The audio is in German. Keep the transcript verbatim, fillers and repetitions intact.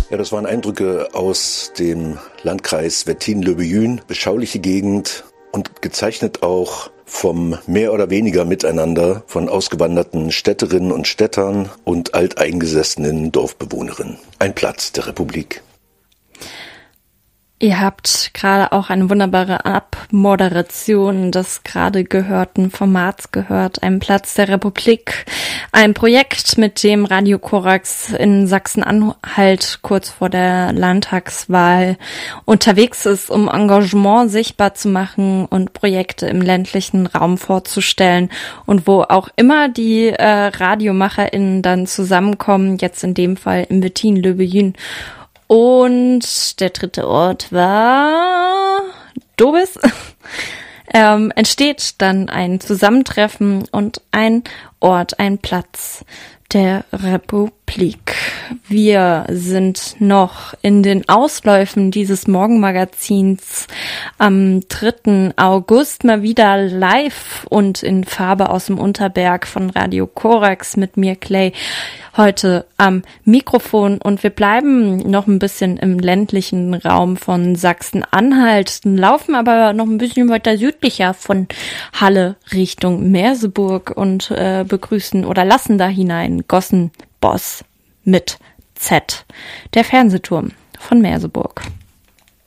Ja, das waren Eindrücke aus dem Landkreis Wettin-Löbejün, beschauliche Gegend und gezeichnet auch vom mehr oder weniger Miteinander von ausgewanderten Städterinnen und Städtern und alteingesessenen Dorfbewohnerinnen. Ein Platz der Republik. Ihr habt gerade auch eine wunderbare Abmoderation des gerade gehörten Formats gehört. Ein Platz der Republik. Ein Projekt, mit dem Radio Korax in Sachsen-Anhalt kurz vor der Landtagswahl unterwegs ist, um Engagement sichtbar zu machen und Projekte im ländlichen Raum vorzustellen. Und wo auch immer die äh, RadiomacherInnen dann zusammenkommen, jetzt in dem Fall im Wettin-Löbejün. Und der dritte Ort war Dobis. ähm, entsteht dann ein Zusammentreffen und ein Ort, ein Platz der Republik. Wir sind noch in den Ausläufen dieses Morgenmagazins am dritten August mal wieder live und in Farbe aus dem Unterberg von Radio Korax mit mir, Clay, heute am Mikrofon, und wir bleiben noch ein bisschen im ländlichen Raum von Sachsen-Anhalt, laufen aber noch ein bisschen weiter südlicher von Halle Richtung Merseburg und äh, begrüßen oder lassen da hinein Gossenboss mit Z, der Fernsehturm von Merseburg.